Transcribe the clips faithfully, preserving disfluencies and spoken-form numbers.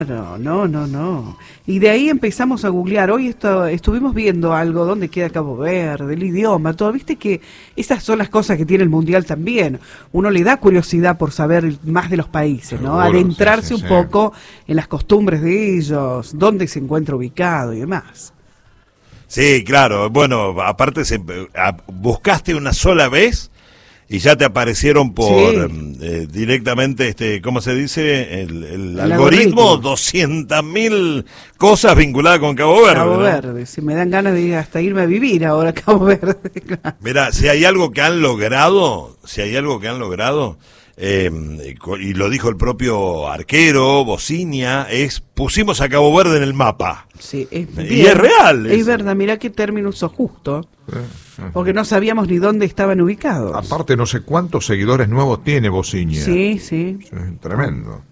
No, no, no, no. Y de ahí empezamos a googlear. Hoy esto, estuvimos viendo algo, dónde queda Cabo Verde, el idioma, todo. Viste que esas son las cosas que tiene el Mundial también. Uno le da curiosidad por saber más de los países, ¿no? Seguro, Adentrarse sí, sí, un sí. poco en las costumbres de ellos, dónde se encuentra ubicado y demás. Sí, claro. Bueno, aparte se, a, buscaste una sola vez y ya te aparecieron por Sí. eh, directamente, este, ¿cómo se dice? El, el, El algoritmo, algoritmo. doscientas mil cosas vinculadas con Cabo Verde. Cabo ¿no? Verde, si me dan ganas de hasta irme a vivir ahora a Cabo Verde. Claro. Mira, si hay algo que han logrado, si hay algo que han logrado, eh, y lo dijo el propio arquero, Bocinia, es pusimos a Cabo Verde en el mapa. Sí, es Y bien. es real Es eso. verdad, mirá qué término usó justo, porque no sabíamos ni dónde estaban ubicados. Aparte, no sé cuántos seguidores nuevos tiene Bocinia. Sí, sí. Sí, tremendo.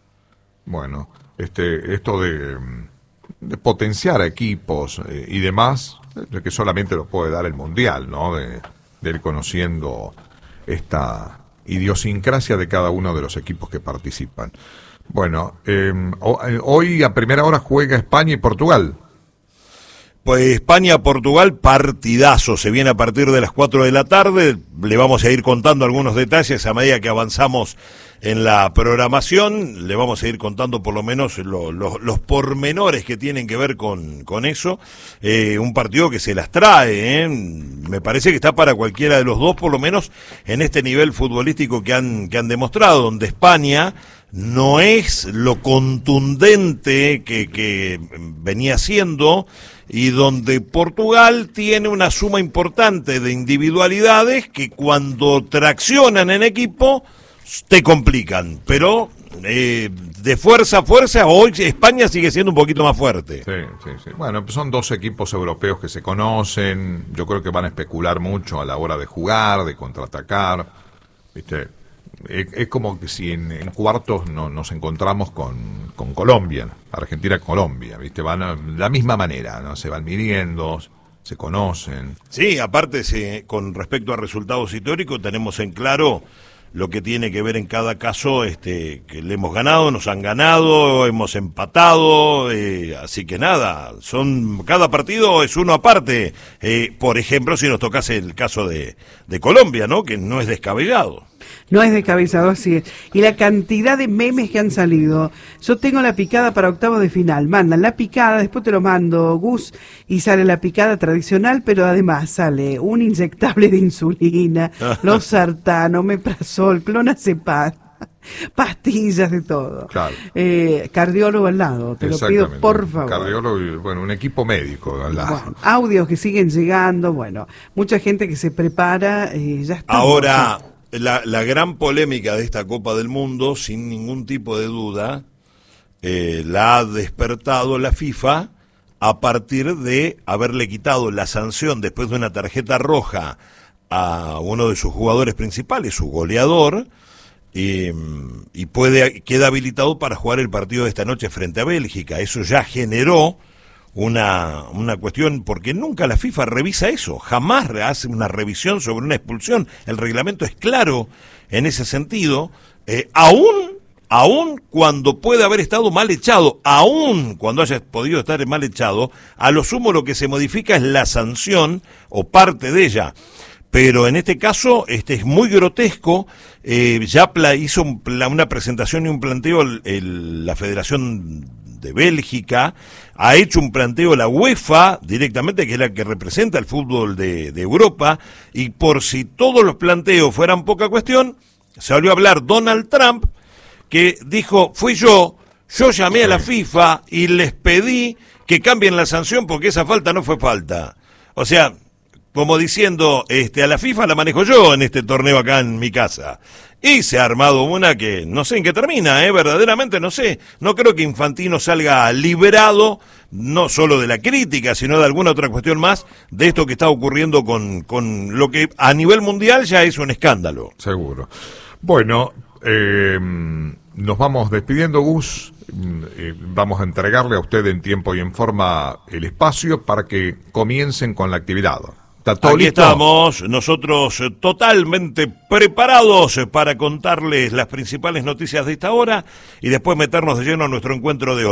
Bueno, este, esto de, de potenciar a equipos eh, y demás, eh, que solamente lo puede dar el Mundial, ¿no? De, de ir conociendo esta idiosincrasia de cada uno de los equipos que participan. Bueno, eh, hoy a primera hora juega España y Portugal. Pues España-Portugal, partidazo, se viene a partir de las cuatro de la tarde, le vamos a ir contando algunos detalles a medida que avanzamos en la programación, le vamos a ir contando por lo menos lo, lo, los pormenores que tienen que ver con, con eso, eh, un partido que se las trae, ¿eh? Me parece que está para cualquiera de los dos, por lo menos en este nivel futbolístico que han, que han demostrado, donde España no es lo contundente que, que venía siendo, y donde Portugal tiene una suma importante de individualidades que cuando traccionan en equipo te complican, pero eh, de fuerza a fuerza hoy España sigue siendo un poquito más fuerte. Sí, sí, sí. Bueno, pues son dos equipos europeos que se conocen, yo creo que van a especular mucho a la hora de jugar, de contraatacar, ¿viste? Es, es como que si en, en cuartos no, nos encontramos con, con Colombia, Argentina-Colombia, ¿viste? Van a, de la misma manera, ¿no? Se van midiendo, se conocen. Sí, aparte se, con respecto a resultados históricos tenemos en claro lo que tiene que ver en cada caso, este, que le hemos ganado, nos han ganado, hemos empatado, eh, así que nada, son cada partido es uno aparte. Eh, por ejemplo, si nos tocase el caso de, de Colombia, ¿no? Que no es descabellado. No es descabezado, así es. Y la cantidad de memes que han salido. Yo tengo la picada para octavos de final. Mandan la picada, después te lo mando, Gus, y sale la picada tradicional, pero además sale un inyectable de insulina, los sartán, omeprazol, clonazepam, pastillas de todo. Claro. Eh, cardiólogo al lado, te lo pido Exactamente. por favor. Cardiólogo y, bueno, un equipo médico al lado. Bueno, audios que siguen llegando, bueno, mucha gente que se prepara, eh, ya está. Ahora, la, la gran polémica de esta Copa del Mundo, sin ningún tipo de duda, eh, la ha despertado la FIFA a partir de haberle quitado la sanción después de una tarjeta roja a uno de sus jugadores principales, su goleador, y, y puede queda habilitado para jugar el partido de esta noche frente a Bélgica. Eso ya generó una, una cuestión, porque nunca la FIFA revisa eso, jamás hace una revisión sobre una expulsión. El reglamento es claro en ese sentido, eh, aún, aún cuando puede haber estado mal echado, aún cuando haya podido estar mal echado, a lo sumo lo que se modifica es la sanción o parte de ella. Pero en este caso este es muy grotesco. eh, ya pla, hizo un, pla, una presentación y un planteo el, el, la Federación de Bélgica, ha hecho un planteo la UEFA directamente, que es la que representa el fútbol de, de Europa, y por si todos los planteos fueran poca cuestión, salió a hablar Donald Trump, que dijo, fui yo, yo llamé a la FIFA y les pedí que cambien la sanción porque esa falta no fue falta. O sea, como diciendo, este, a la FIFA la manejo yo en este torneo acá en mi casa. Y se ha armado una que no sé en qué termina, eh, verdaderamente no sé. No creo que Infantino salga liberado, no solo de la crítica, sino de alguna otra cuestión más, de esto que está ocurriendo con, con lo que a nivel mundial ya es un escándalo. Seguro. Bueno, eh, nos vamos despidiendo, Gus. Eh, vamos a entregarle a usted en tiempo y en forma el espacio para que comiencen con la actividad. ¿Está todo Aquí listo? estamos, nosotros eh, totalmente preparados eh, para contarles las principales noticias de esta hora y después meternos de lleno a nuestro encuentro de hoy.